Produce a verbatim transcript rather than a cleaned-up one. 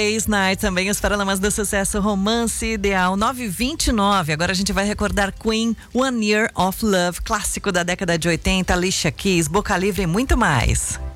Night, também os Paralamas do Sucesso, Romance Ideal, nove e vinte e nove. Agora a gente vai recordar Queen, One Year of Love, clássico da década de oitenta, Alicia Keys, Boca Livre e muito mais.